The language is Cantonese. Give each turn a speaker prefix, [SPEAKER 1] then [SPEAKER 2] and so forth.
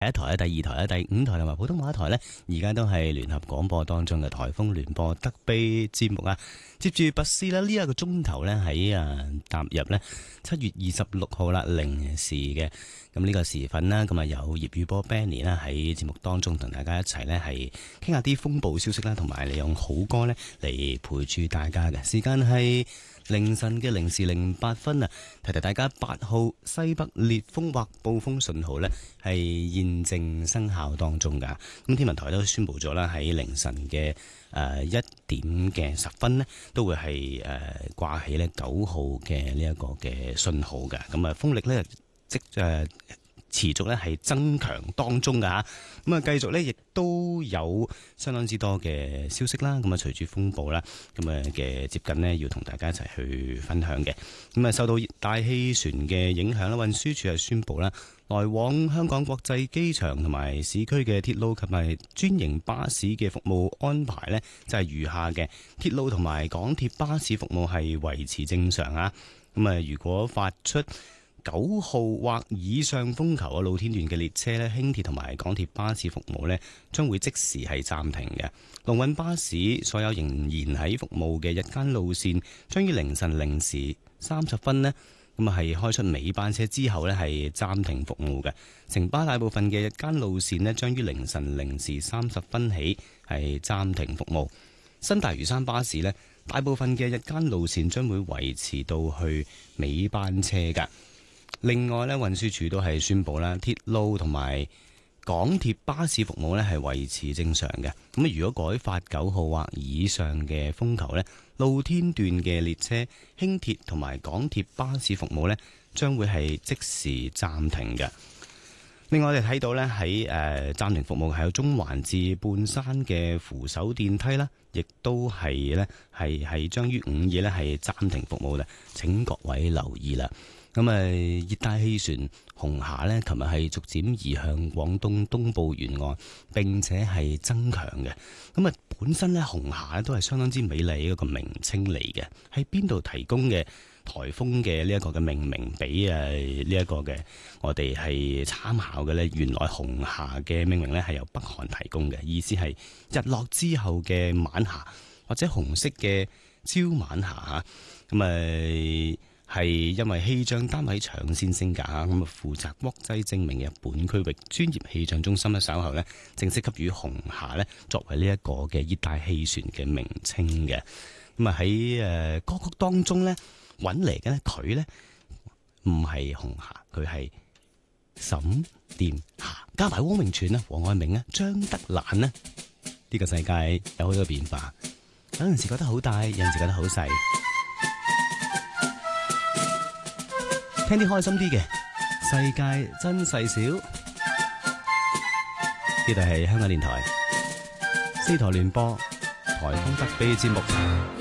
[SPEAKER 1] 第一台咧、第二台咧、第五台同埋普通話台呢，而家都係聯合廣播當中嘅颱風聯播特備節目啊！接住拔絲啦，呢一個鐘頭呢，喺踏入呢7月26號啦0時嘅，咁呢個時分啦，咁有葉宇波 Benny 啦喺節目當中同大家一齊呢係傾下啲風暴消息啦，同埋利用好歌呢嚟陪住大家嘅。時間係凌晨嘅0時08分啊！提提大家8號西北烈風或暴風信號呢係現正生效當中噶。咁天文台都宣布咗啦，喺凌晨嘅1點嘅10分呢都會係掛起呢9號嘅呢一個嘅信號噶。咁啊風力呢持續咧係增強當中噶吓，咁啊繼續咧亦都有相當之多嘅消息啦。咁啊隨住風暴啦，咁啊嘅接近呢，要同大家一齊去分享嘅。咁啊受到熱帶氣旋嘅影響啦，運輸署係宣布啦，來往香港國際機場同埋市區嘅鐵路及埋專營巴士嘅服務安排呢，就係如下嘅。鐵路同埋港鐵巴士服務係維持正常啊。咁啊如果發出9號或以上風球嘅露天段嘅列車咧，輕鐵同埋港鐵巴士服務咧，將會即時係暫停嘅。龍運巴士所有仍然喺服務嘅日間路線，將於凌晨0時30分呢，咁啊係開出尾班車之後呢係暫停服務嘅。城巴大部分嘅日間路線呢，將於凌晨0時30分起係暫停服務。新大嶼山巴士呢，大部分嘅日間路線將會維持到去尾班車噶。另外咧，運輸署都係宣布啦，鐵路同埋港鐵巴士服務咧係維持正常嘅。咁啊，如果改發9號或以上嘅風球咧，露天段嘅列車、輕鐵同埋港鐵巴士服務咧，將會係即時暫停嘅。另外，我哋睇到咧喺暫停服務係有中環至半山嘅扶手電梯啦，亦都係咧係將於午夜咧係暫停服務嘅。請各位留意啦。咁熱帶氣旋紅霞呢，琴日係逐漸移向廣東東部沿岸，並且係增強嘅。咁本身呢，紅霞呢都係相當之美麗一個名稱嚟嘅。喺邊度提供嘅颱風嘅呢一個嘅命名俾呢一個嘅我哋係參考嘅呢？原來紅霞嘅命名呢係由北韓提供嘅，意思係日落之後嘅晚霞，或者紅色嘅朝晚霞嚇。咁係因為氣象單位搶先升格，咁負責國際證明日本區域專業氣象中心稍後正式給予紅霞作為呢一個嘅熱帶氣旋嘅名稱嘅。咁喺歌曲當中揾嚟嘅佢唔係紅霞，佢係沈殿霞，加埋汪明荃黃愛明張德蘭呢個世界有好多變化，有陣時覺得好大，有陣時覺得好細。聽啲開心啲嘅，世界真細小。呢度係香港電台4台聯播颱風特備節目。